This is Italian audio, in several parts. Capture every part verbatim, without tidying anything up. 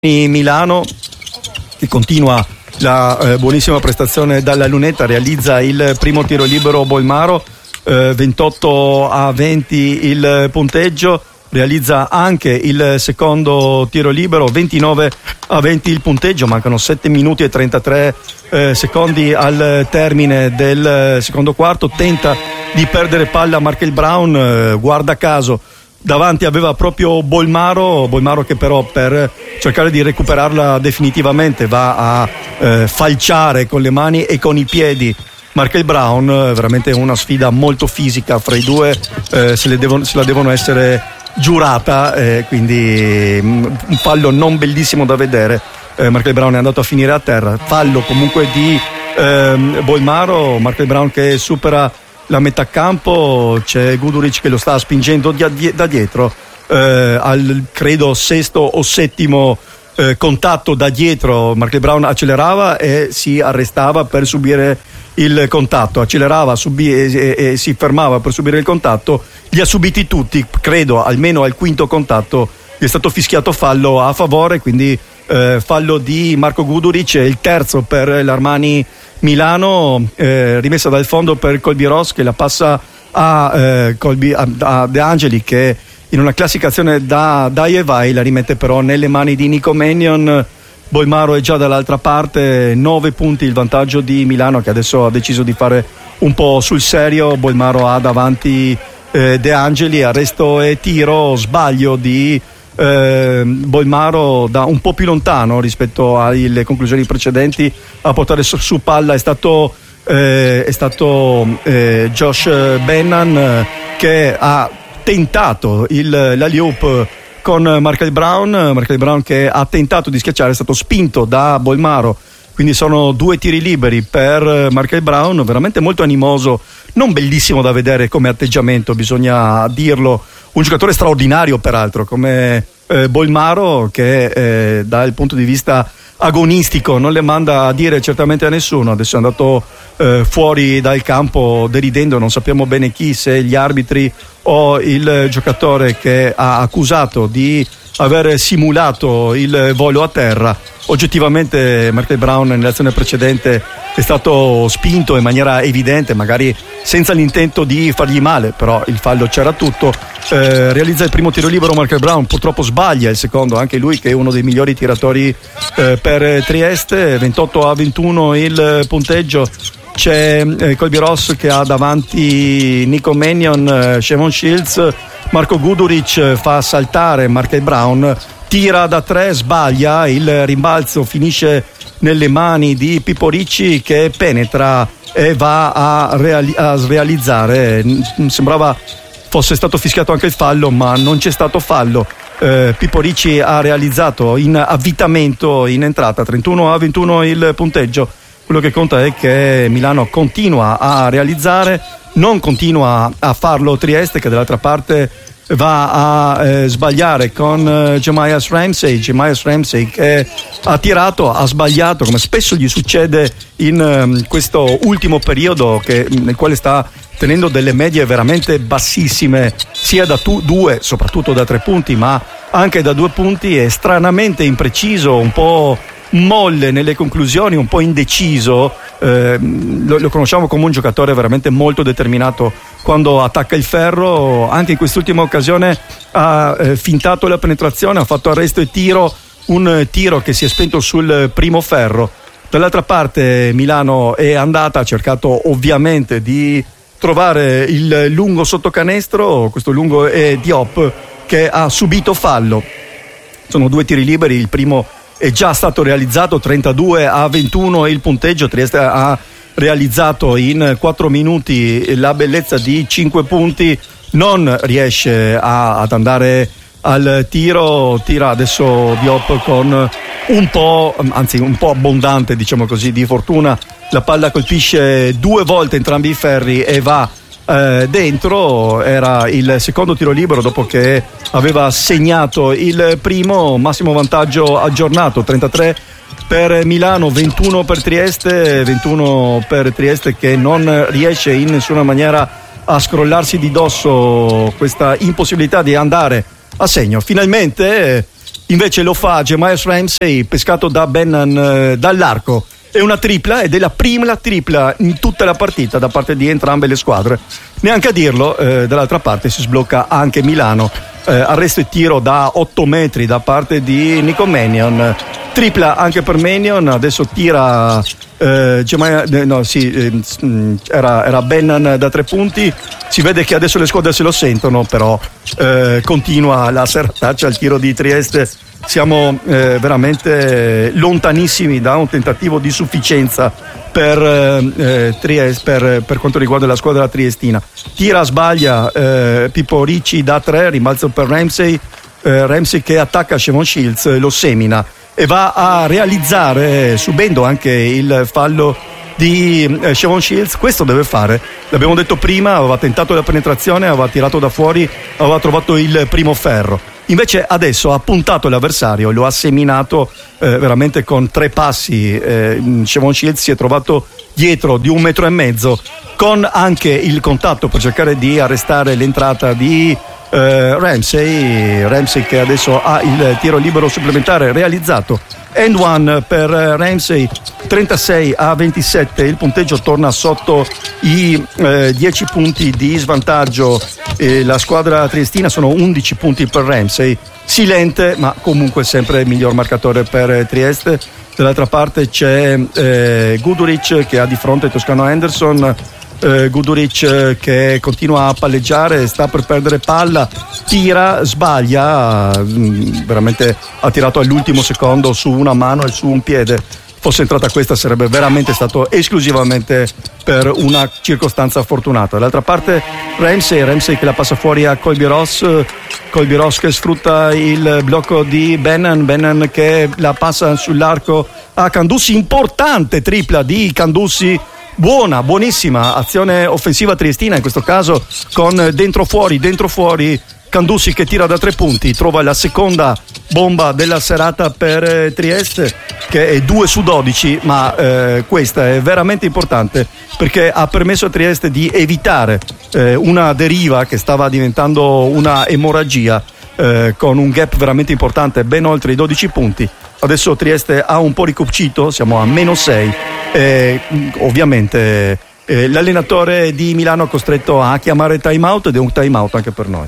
Milano, che continua la eh, buonissima prestazione dalla lunetta, realizza il primo tiro libero Bolmaro, eh, ventotto a venti il punteggio, realizza anche il secondo tiro libero, ventinove a venti il punteggio, mancano sette minuti e trentatré eh, secondi al termine del secondo quarto, tenta di perdere palla Markel Brown, eh, guarda caso davanti aveva proprio Bolmaro, Bolmaro che però per cercare di recuperarla definitivamente va a eh, falciare con le mani e con i piedi Markel Brown, veramente una sfida molto fisica fra i due, eh, se, le devono, se la devono essere giurata, eh, quindi un fallo non bellissimo da vedere. eh, Markel Brown è andato a finire a terra, fallo comunque di eh, Bolmaro, Markel Brown che supera la metà campo, c'è Guduric che lo sta spingendo da dietro, eh, al credo sesto o settimo eh, contatto da dietro. Markel Brown accelerava e si arrestava per subire il contatto, accelerava subi- e, e, e si fermava per subire il contatto, li ha subiti tutti, credo almeno al quinto contatto gli è stato fischiato fallo a favore, quindi eh, fallo di Marco Guduric, il terzo per l'Armani Milano, eh, rimessa dal fondo per Colby Ross che la passa a, eh, Colby, a, a De Angeli che in una classica azione da dai e vai la rimette però nelle mani di Nico Mannion. Bolmaro è già dall'altra parte, nove punti il vantaggio di Milano che adesso ha deciso di fare un po' sul serio. Bolmaro ha davanti eh, De Angeli, arresto e tiro, sbaglio di Eh, Bolmaro da un po' più lontano rispetto alle conclusioni precedenti a portare su, su palla è stato, eh, è stato eh, Josh Bennan eh, che ha tentato il, l'alley-oop con Markel Brown Markel Brown che ha tentato di schiacciare, è stato spinto da Bolmaro, quindi sono due tiri liberi per Markel Brown, veramente molto animoso, non bellissimo da vedere come atteggiamento, bisogna dirlo, un giocatore straordinario peraltro come eh, Bolmaro che eh, dal punto di vista agonistico non le manda a dire certamente a nessuno, adesso è andato eh, fuori dal campo deridendo, non sappiamo bene chi, se gli arbitri o il giocatore che ha accusato di aver simulato il volo a terra. Oggettivamente Markel Brown nell'azione precedente è stato spinto in maniera evidente, magari senza l'intento di fargli male, però il fallo c'era tutto. Eh, realizza il primo tiro libero Markel Brown, purtroppo sbaglia il secondo, anche lui che è uno dei migliori tiratori eh, per Trieste, ventotto a ventuno il punteggio. C'è eh, Colby Ross che ha davanti Nico Mannion, eh, Shevon Shields, Marco Guduric fa saltare Markel Brown, tira da tre, sbaglia, il rimbalzo finisce nelle mani di Pippo Ricci che penetra e va a, reali- a realizzare, sembrava fosse stato fischiato anche il fallo ma non c'è stato fallo. eh, Pippo Ricci ha realizzato in avvitamento in entrata, trentuno a ventuno il punteggio. Quello che conta è che Milano continua a realizzare, non continua a farlo Trieste che dall'altra parte va a eh, sbagliare con eh, Jemias Ramsey Jemias Ramsey che ha tirato, ha sbagliato come spesso gli succede in eh, questo ultimo periodo che, nel quale sta tenendo delle medie veramente bassissime sia da tu, due, soprattutto da tre punti ma anche da due punti, è stranamente impreciso, un po' molle nelle conclusioni, un po' indeciso. eh, lo, lo conosciamo come un giocatore veramente molto determinato quando attacca il ferro, anche in quest'ultima occasione ha eh, fintato la penetrazione, ha fatto arresto e tiro, un tiro che si è spento sul primo ferro. Dall'altra parte Milano è andata, ha cercato ovviamente di trovare il lungo sotto canestro, questo lungo è Diop che ha subito fallo. Sono due tiri liberi, il primo è già stato realizzato, trentadue a ventuno il punteggio. Trieste ha realizzato in quattro minuti la bellezza di cinque punti, non riesce a, ad andare al tiro, tira adesso Diop con un po', anzi un po' abbondante diciamo così di fortuna, la palla colpisce due volte entrambi i ferri e va eh, dentro. Era il secondo tiro libero dopo che aveva segnato il primo, massimo vantaggio aggiornato, trentatré per Milano, ventuno per Trieste, ventuno per Trieste che non riesce in nessuna maniera a scrollarsi di dosso questa impossibilità di andare a segno. Finalmente invece lo fa Jahmiles Ramsey, pescato da Bannan eh, dall'arco. È una tripla ed è la prima tripla in tutta la partita da parte di entrambe le squadre. Neanche a dirlo, eh, dall'altra parte si sblocca anche Milano. Eh, arresto e tiro da otto metri da parte di Nico Mannion. Tripla anche per Mannion, adesso tira eh, Gemma, eh, no, sì, eh, era, era Bannan da tre punti. Si vede che adesso le squadre se lo sentono, però eh, continua la serataccia al tiro di Trieste. Siamo eh, veramente lontanissimi da un tentativo di sufficienza per, eh, Trieste, per, per quanto riguarda la squadra triestina. Tira, sbaglia eh, Pippo Ricci da tre, rimbalzo per Ramsey, eh, Ramsey che attacca Shavon Shields, lo semina e va a realizzare, subendo anche il fallo di eh, Shavon Shields. Questo deve fare, l'abbiamo detto prima, aveva tentato la penetrazione, aveva tirato da fuori, aveva trovato il primo ferro. Invece adesso ha puntato l'avversario, lo ha seminato eh, veramente con tre passi. eh, Shavon Shields si è trovato dietro di un metro e mezzo, con anche il contatto per cercare di arrestare l'entrata di eh, Ramsey Ramsey che adesso ha il tiro libero supplementare realizzato. End one per Ramsey, trentasei a ventisette, il punteggio torna sotto i eh, dieci punti di svantaggio. E la squadra triestina sono undici punti per Ramsey, silente ma comunque sempre il miglior marcatore per Trieste. Dall'altra parte c'è eh, Guduric che ha di fronte Toscano Henderson. eh, Guduric che continua a palleggiare, sta per perdere palla, tira, sbaglia, mh, veramente ha tirato all'ultimo secondo su una mano e su un piede. Fosse entrata questa sarebbe veramente stato esclusivamente per una circostanza fortunata. Dall'altra parte Ramsey, Ramsey che la passa fuori a Colby Ross, Colby Ross che sfrutta il blocco di Bannan, Bannan che la passa sull'arco a Candussi, importante tripla di Candussi, buona, buonissima azione offensiva triestina in questo caso, con dentro fuori, dentro fuori Candussi che tira da tre punti, trova la seconda bomba della serata per Trieste, che è due su dodici, ma eh, questa è veramente importante perché ha permesso a Trieste di evitare eh, una deriva che stava diventando una emorragia, eh, con un gap veramente importante, ben oltre i dodici punti. Adesso Trieste ha un po' ricucito, siamo a meno sei, e ovviamente eh, l'allenatore di Milano è costretto a chiamare time out, ed è un time out anche per noi.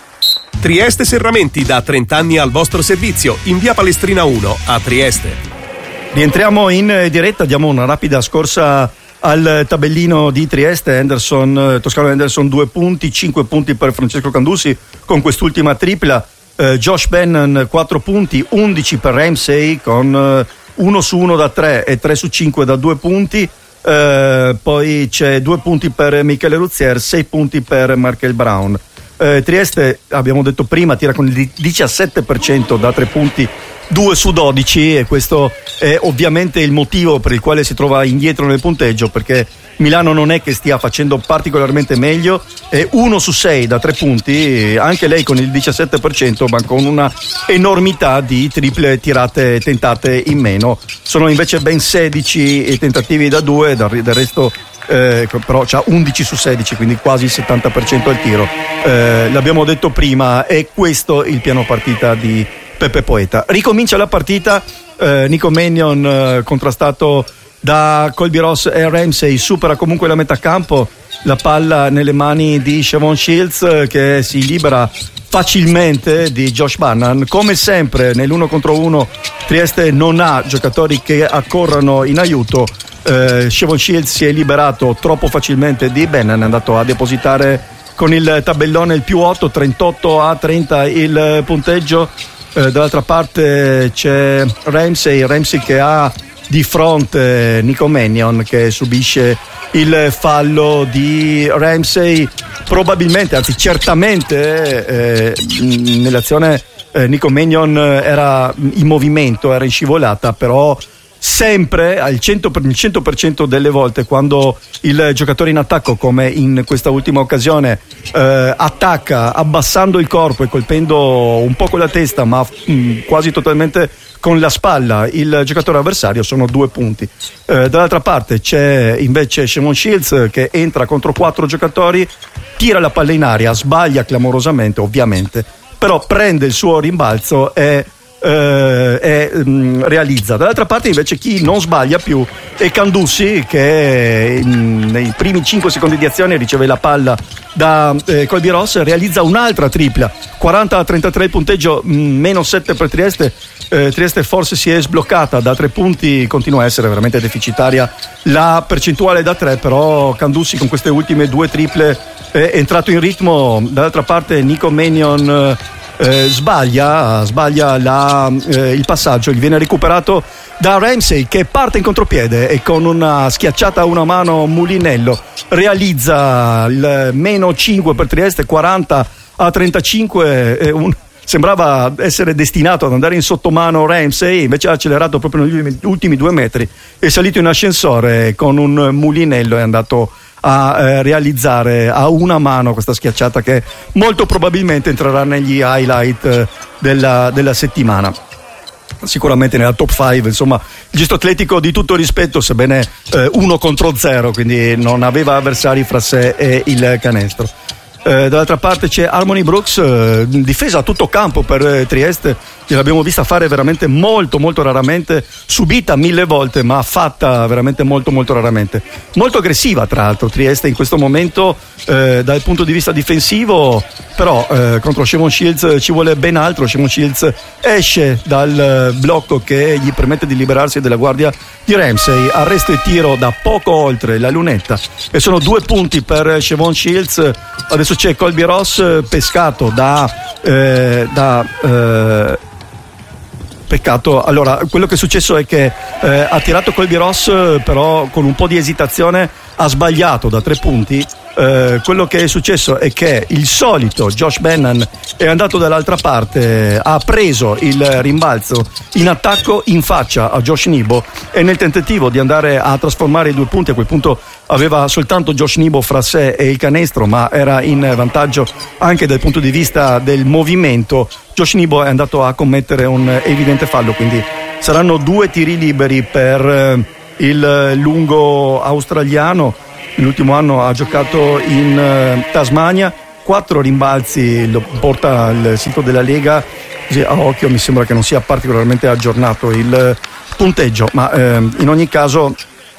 Trieste Serramenti, da trenta anni al vostro servizio, in via Palestrina uno a Trieste. Rientriamo in diretta, diamo una rapida scorsa al tabellino di Trieste. Henderson, Toscano Henderson due punti, cinque punti per Francesco Candussi con quest'ultima tripla. eh, Josh Bannan quattro punti, undici per Ramsey con eh, uno su uno da tre e tre su cinque da due punti. eh, poi c'è due punti per Michele Ruzier, sei punti per Markel Brown. Eh, Trieste, abbiamo detto prima, tira con il diciassette per cento da tre punti, due su dodici, e questo è ovviamente il motivo per il quale si trova indietro nel punteggio, perché Milano non è che stia facendo particolarmente meglio, è uno su sei da tre punti, anche lei con il diciassette per cento, ma con una enormità di triple tirate tentate in meno. Sono invece ben sedici i tentativi da due, del resto Eh, però c'ha undici su sedici, quindi quasi il settanta per cento al tiro. Eh, l'abbiamo detto prima, è questo il piano partita di Peppe Poeta. Ricomincia la partita, eh, Nico Mannion eh, contrastato da Colby Ross e Ramsey supera comunque la metà campo, la palla nelle mani di Shavon Shields eh, che si libera facilmente di Josh Bannan. Come sempre nell'uno contro uno Trieste non ha giocatori che accorrano in aiuto. Uh, Shavon Shields si è liberato troppo facilmente di Bannan, è andato a depositare con il tabellone il più otto, trentotto a trenta il punteggio. Uh, dall'altra parte c'è Ramsey, Ramsey che ha di fronte Nico Mannion che subisce il fallo di Ramsey, probabilmente, anzi certamente eh, nell'azione eh, Nico Mannion era in movimento, era in scivolata, però sempre al cento per cento delle volte quando il giocatore in attacco, come in questa ultima occasione, eh, attacca abbassando il corpo e colpendo un po' con la testa, ma mh, quasi totalmente con la spalla il giocatore avversario, sono due punti. Eh, dall'altra parte c'è invece Shavon Shields che entra contro quattro giocatori, tira la palla in aria, sbaglia clamorosamente ovviamente, però prende il suo rimbalzo e eh, e mh, realizza. Dall'altra parte invece chi non sbaglia più è Candussi, che in, nei primi cinque secondi di azione riceve la palla da eh, Colby Ross, realizza un'altra tripla, quaranta a trentatré il punteggio, mh, meno sette per Trieste. Eh, Trieste forse si è sbloccata da tre punti, continua a essere veramente deficitaria la percentuale da tre, però Candussi con queste ultime due triple è entrato in ritmo. Dall'altra parte Nico Mannion eh, sbaglia sbaglia la, eh, il passaggio, gli viene recuperato da Ramsey, che parte in contropiede e con una schiacciata a una mano Mulinello realizza il meno cinque per Trieste, quaranta a trentacinque. eh, un Sembrava essere destinato ad andare in sottomano Ramsey, invece ha accelerato proprio negli ultimi due metri, è salito in ascensore con un Mulinello e è andato a eh, realizzare a una mano questa schiacciata che molto probabilmente entrerà negli highlight eh, della, della settimana. Sicuramente nella top cinque, insomma, il gesto atletico di tutto rispetto, sebbene eh, uno contro zero, quindi non aveva avversari fra sé e il canestro. Eh, dall'altra parte c'è Harmony Brooks, eh, difesa a tutto campo per eh, Trieste, l'abbiamo vista fare veramente molto molto raramente, subita mille volte ma fatta veramente molto molto raramente, molto aggressiva tra l'altro Trieste in questo momento eh, dal punto di vista difensivo, però eh, contro Shavon Shields ci vuole ben altro. Shavon Shields esce dal blocco che gli permette di liberarsi della guardia di Ramsey, arresto e tiro da poco oltre la lunetta e sono due punti per Shavon Shields. Adesso c'è Colby Ross pescato da, eh, da eh, peccato. Allora, quello che è successo è che eh, ha tirato Colby Ross, però con un po' di esitazione ha sbagliato da tre punti. Eh, quello che è successo è che il solito Josh Bannan è andato dall'altra parte, ha preso il rimbalzo in attacco in faccia a Josh Nebo e nel tentativo di andare a trasformare i due punti, a quel punto aveva soltanto Josh Nebo fra sé e il canestro, ma era in vantaggio anche dal punto di vista del movimento. Josh Nebo è andato a commettere un evidente fallo, quindi saranno due tiri liberi per il lungo australiano. L'ultimo anno ha giocato in Tasmania, quattro rimbalzi, lo porta al sito della Lega, così a occhio mi sembra che non sia particolarmente aggiornato il punteggio, ma eh, in ogni caso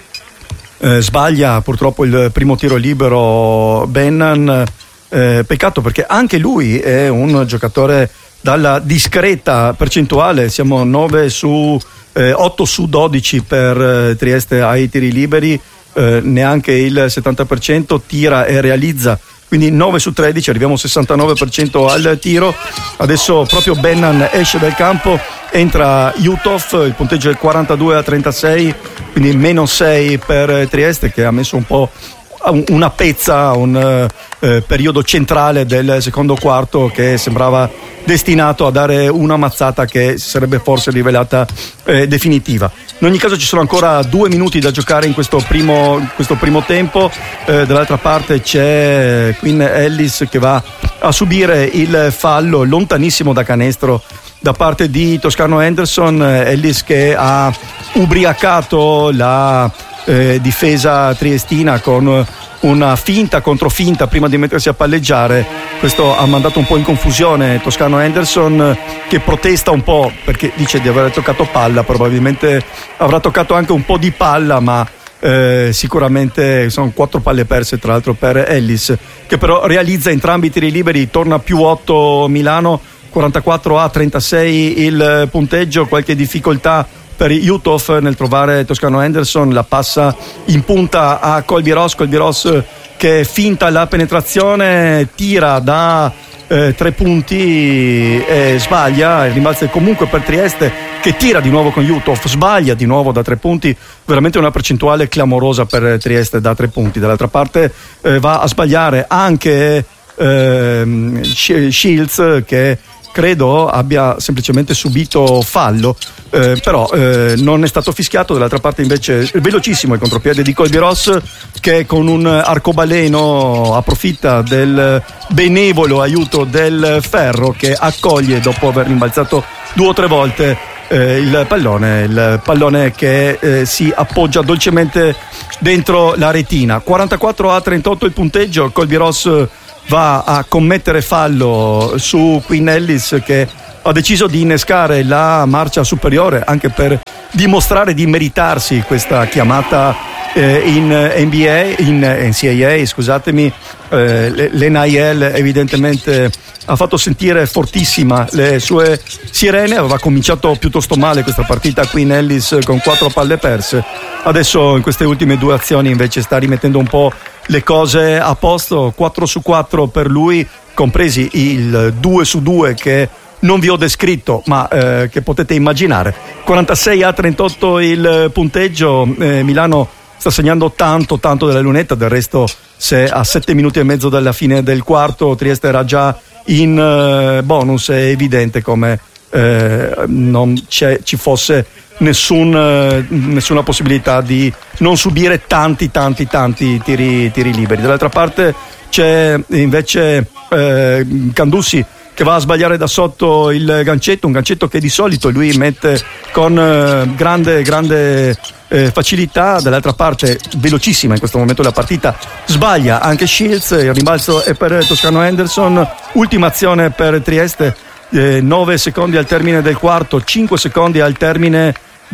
eh, sbaglia purtroppo il primo tiro libero Bannan, eh, peccato perché anche lui è un giocatore dalla discreta percentuale, siamo nove su eh, otto su dodici per eh, Trieste ai tiri liberi, eh, neanche il settanta per cento, tira e realizza, quindi nove su tredici, arriviamo al sessantanove per cento al tiro. Adesso proprio Bannan esce dal campo, entra Uthoff, il punteggio è quarantadue a trentasei, quindi meno sei per Trieste, che ha messo un po' una pezza, un eh, periodo centrale del secondo quarto che sembrava destinato a dare una mazzata che si sarebbe forse rivelata eh, definitiva. In ogni caso ci sono ancora due minuti da giocare in questo primo, questo primo tempo. Eh, dall'altra parte c'è Quinn Ellis che va a subire il fallo lontanissimo da canestro da parte di Toscano Anderson. Ellis che ha ubriacato la eh, difesa triestina con una finta contro finta prima di mettersi a palleggiare. Questo ha mandato un po' in confusione Toscano Anderson, che protesta un po' perché dice di aver toccato palla, probabilmente avrà toccato anche un po' di palla, ma eh, sicuramente sono quattro palle perse tra l'altro per Ellis, che però realizza entrambi i tiri liberi, torna più otto Milano, quarantaquattro a trentasei il punteggio. Qualche difficoltà per Uthoff nel trovare Toscano Anderson, la passa in punta a Colby Ross, Colby Ross che finta la penetrazione, tira da eh, tre punti e sbaglia, il rimbalzo è comunque per Trieste che tira di nuovo con Uthoff, sbaglia di nuovo da tre punti, veramente una percentuale clamorosa per Trieste da tre punti. Dall'altra parte eh, va a sbagliare anche eh, Shields, che credo abbia semplicemente subito fallo, eh, però eh, non è stato fischiato. Dall'altra parte invece velocissimo il contropiede di Colby Ross, che con un arcobaleno approfitta del benevolo aiuto del ferro, che accoglie dopo aver rimbalzato due o tre volte eh, il pallone, il pallone che eh, si appoggia dolcemente dentro la retina. quarantaquattro a trentotto il punteggio. Colby Ross va a commettere fallo su Quinn Ellis, che ha deciso di innescare la marcia superiore anche per dimostrare di meritarsi questa chiamata eh, in N B A, in N C A A, scusatemi. Eh, l'N I L evidentemente ha fatto sentire fortissima le sue sirene. Aveva cominciato piuttosto male questa partita qui in Ellis con quattro palle perse, adesso in queste ultime due azioni invece sta rimettendo un po' le cose a posto. Quattro su quattro per lui, compresi il due su due che non vi ho descritto ma eh, che potete immaginare. Quarantasei a trentotto il punteggio. eh, Milano sta segnando tanto tanto della lunetta, del resto se a sette minuti e mezzo dalla fine del quarto Trieste era già in uh, bonus, è evidente come eh, non c'è, ci fosse nessun, uh, nessuna possibilità di non subire tanti tanti tanti tiri, tiri liberi. Dall'altra parte c'è invece eh, Candussi che va a sbagliare da sotto il gancetto, un gancetto che di solito lui mette con eh, grande grande eh, facilità. Dall'altra parte, velocissima in questo momento della partita, sbaglia anche Shields, il rimbalzo è per Toscano Henderson. Ultima azione per Trieste, eh, nove secondi al termine del quarto, cinque secondi al termine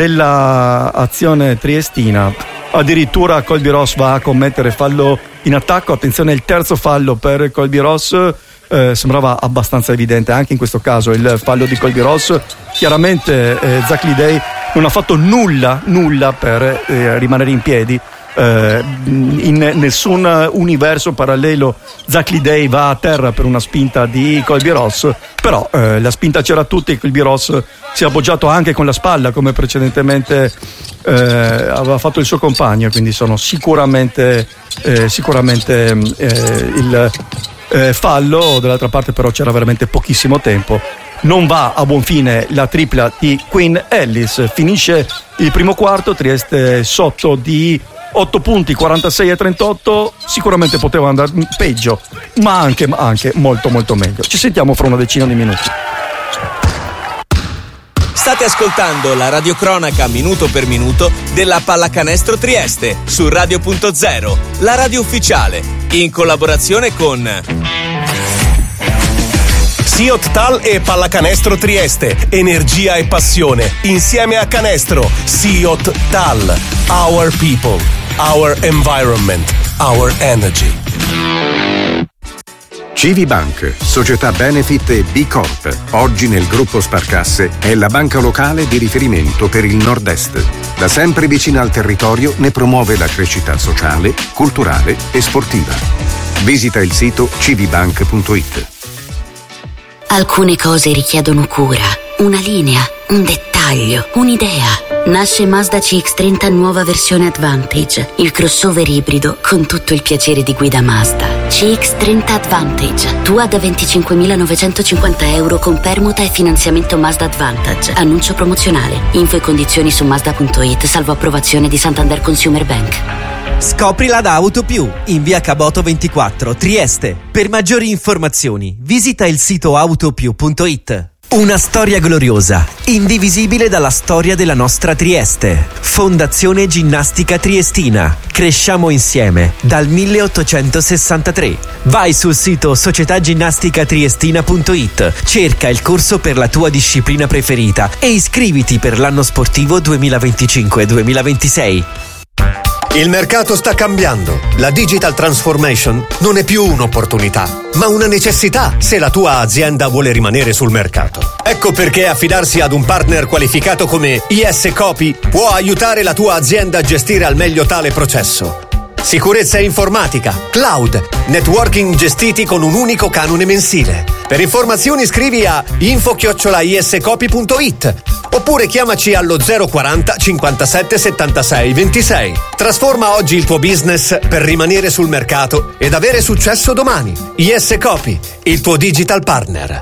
della azione triestina. Addirittura Colby Ross va a commettere fallo in attacco. Attenzione, il terzo fallo per Colby Ross. Eh, sembrava abbastanza evidente anche in questo caso il fallo di Colby Ross. Chiaramente eh, Zach Lidey non ha fatto nulla nulla per eh, rimanere in piedi. Eh, in nessun universo parallelo Zach Lidey va a terra per una spinta di Colby Ross, però eh, la spinta c'era tutta e Colby Ross si è appoggiato anche con la spalla come precedentemente eh, aveva fatto il suo compagno, quindi sono sicuramente eh, sicuramente eh, il Eh, fallo. Dall'altra parte però c'era veramente pochissimo tempo. Non va a buon fine la tripla di Quinn Ellis. Finisce il primo quarto, Trieste sotto di otto punti, quarantasei a trentotto. Sicuramente poteva andare peggio, ma anche, ma anche molto molto meglio. Ci sentiamo fra una decina di minuti. State ascoltando la radiocronaca minuto per minuto della Pallacanestro Trieste su Radio punto zero, la radio ufficiale, in collaborazione con Siot Tal e Pallacanestro Trieste, energia e passione, insieme a Canestro. Siot Tal, our people, our environment, our energy. Civibank, società Benefit e B Corp, oggi nel gruppo Sparcasse è la banca locale di riferimento per il Nord-Est. Da sempre vicina al territorio ne promuove la crescita sociale, culturale e sportiva. Visita il sito civibank punto it. Alcune cose richiedono cura, una linea, un dettaglio, un'idea. Nasce Mazda C X trenta nuova versione Advantage, il crossover ibrido con tutto il piacere di guida Mazda. C X trenta Advantage, tua da venticinquemilanovecentocinquanta euro con permuta e finanziamento Mazda Advantage. Annuncio promozionale. Info e condizioni su mazda punto it, salvo approvazione di Santander Consumer Bank. Scoprila da AutoPiù in via Caboto ventiquattro, Trieste. Per maggiori informazioni visita il sito autopiù punto it. Una storia gloriosa, indivisibile dalla storia della nostra Trieste. Fondazione Ginnastica Triestina. Cresciamo insieme dal milleottocentosessantatré. Vai sul sito società ginnastica triestina punto it, cerca il corso per la tua disciplina preferita e iscriviti per l'anno sportivo duemilaventicinque duemilaventisei. Il mercato sta cambiando. La digital transformation non è più un'opportunità, ma una necessità se la tua azienda vuole rimanere sul mercato. Ecco perché affidarsi ad un partner qualificato come I S Copy può aiutare la tua azienda a gestire al meglio tale processo. Sicurezza informatica, cloud, networking gestiti con un unico canone mensile. Per informazioni scrivi a info chiocciola iscopy punto it oppure chiamaci allo zero quaranta cinquantasette settantasei ventisei. Trasforma oggi il tuo business per rimanere sul mercato ed avere successo domani. I S Copy, il tuo digital partner.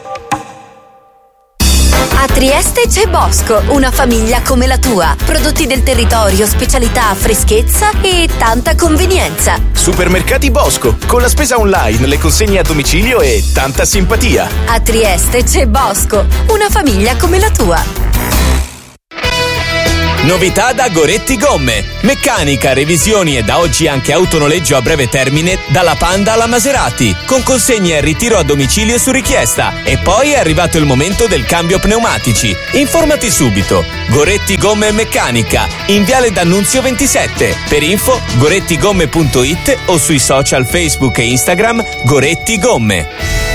A Trieste c'è Bosco, una famiglia come la tua. Prodotti del territorio, specialità, freschezza e tanta convenienza. Supermercati Bosco, con la spesa online, le consegne a domicilio e tanta simpatia. A Trieste c'è Bosco, una famiglia come la tua. Novità da Goretti Gomme. Meccanica, revisioni e da oggi anche autonoleggio a breve termine dalla Panda alla Maserati, con consegne e ritiro a domicilio su richiesta. E poi è arrivato il momento del cambio pneumatici. Informati subito. Goretti Gomme e Meccanica, in Viale D'Annunzio ventisette. Per info gorettigomme punto it o sui social Facebook e Instagram Goretti Gomme.